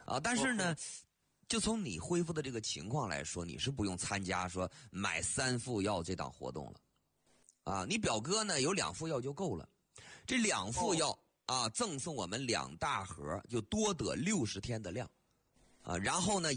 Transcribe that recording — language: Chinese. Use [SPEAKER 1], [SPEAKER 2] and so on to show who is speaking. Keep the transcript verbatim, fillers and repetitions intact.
[SPEAKER 1] 啊，但是呢，就从你恢复的这个情况来说，你是不用参加说买三副药这档活动了。啊，你表哥呢有两副药就够了，这两副药、哦、啊赠送我们两大盒，就多得六十天的量，啊，然后呢。